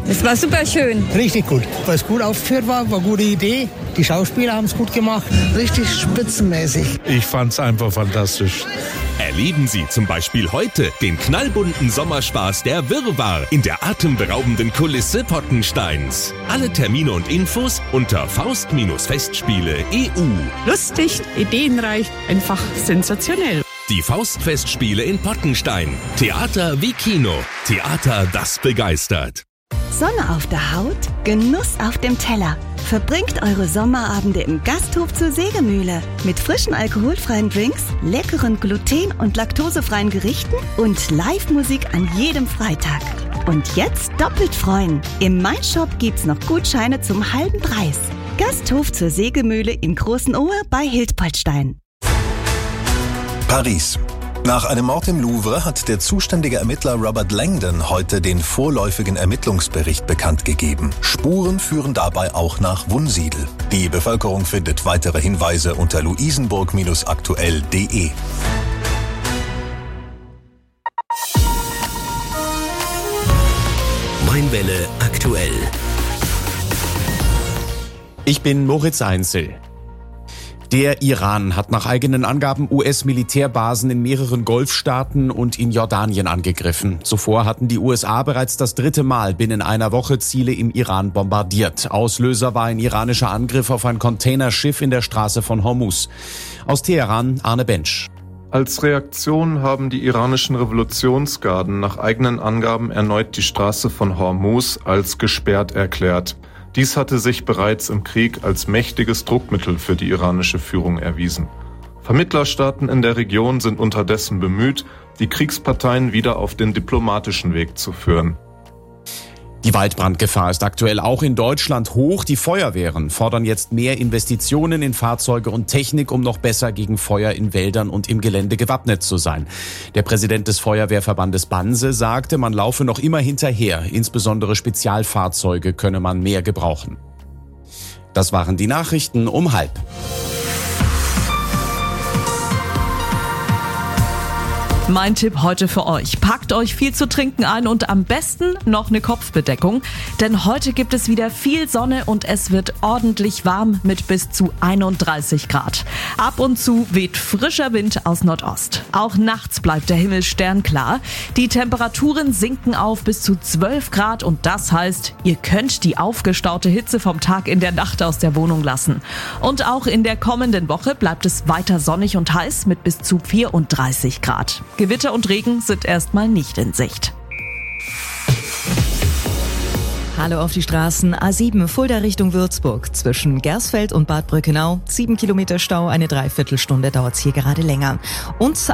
Es war super schön. Richtig gut, weil es gut aufgeführt war eine gute Idee. Die Schauspieler haben es gut gemacht. Richtig spitzenmäßig. Ich fand's einfach fantastisch. Erleben Sie zum Beispiel heute den knallbunten Sommerspaß der Wirrwarr in der atemberaubenden Kulisse Pottensteins. Alle Termine und Infos unter Faust-Festspiele.eu. Lustig, ideenreich, einfach sensationell. Die Faustfestspiele in Pottenstein. Theater wie Kino. Theater, das begeistert. Sonne auf der Haut, Genuss auf dem Teller. Verbringt eure Sommerabende im Gasthof zur Sägemühle mit frischen alkoholfreien Drinks, leckeren gluten- und laktosefreien Gerichten und Live-Musik an jedem Freitag. Und jetzt doppelt freuen. Im Mein-Shop gibt's noch Gutscheine zum halben Preis. Gasthof zur Sägemühle im Großen Ohr bei Hildpoltstein. Paris. Nach einem Mord im Louvre hat der zuständige Ermittler Robert Langdon heute den vorläufigen Ermittlungsbericht bekannt gegeben. Spuren führen dabei auch nach Wunsiedel. Die Bevölkerung findet weitere Hinweise unter luisenburg-aktuell.de. Mainwelle aktuell. Ich bin Moritz Einzel. Der Iran hat nach eigenen Angaben US-Militärbasen in mehreren Golfstaaten und in Jordanien angegriffen. Zuvor hatten die USA bereits das 3. Mal binnen einer Woche Ziele im Iran bombardiert. Auslöser war ein iranischer Angriff auf ein Containerschiff in der Straße von Hormuz. Aus Teheran, Arne Bensch. Als Reaktion haben die iranischen Revolutionsgarden nach eigenen Angaben erneut die Straße von Hormuz als gesperrt erklärt. Dies hatte sich bereits im Krieg als mächtiges Druckmittel für die iranische Führung erwiesen. Vermittlerstaaten in der Region sind unterdessen bemüht, die Kriegsparteien wieder auf den diplomatischen Weg zu führen. Die Waldbrandgefahr ist aktuell auch in Deutschland hoch. Die Feuerwehren fordern jetzt mehr Investitionen in Fahrzeuge und Technik, um noch besser gegen Feuer in Wäldern und im Gelände gewappnet zu sein. Der Präsident des Feuerwehrverbandes Banse sagte, man laufe noch immer hinterher. Insbesondere Spezialfahrzeuge könne man mehr gebrauchen. Das waren die Nachrichten um 12:30. Mein Tipp heute für euch. Packt euch viel zu trinken ein und am besten noch eine Kopfbedeckung. Denn heute gibt es wieder viel Sonne und es wird ordentlich warm mit bis zu 31 Grad. Ab und zu weht frischer Wind aus Nordost. Auch nachts bleibt der Himmel sternklar. Die Temperaturen sinken auf bis zu 12 Grad und das heißt, ihr könnt die aufgestaute Hitze vom Tag in der Nacht aus der Wohnung lassen. Und auch in der kommenden Woche bleibt es weiter sonnig und heiß mit bis zu 34 Grad. Gewitter und Regen sind erstmal nicht in Sicht. Hallo auf die Straßen. A7 Fulda Richtung Würzburg. Zwischen Gersfeld und Bad Brückenau 7 Kilometer Stau, eine Dreiviertelstunde dauert es hier gerade länger. Und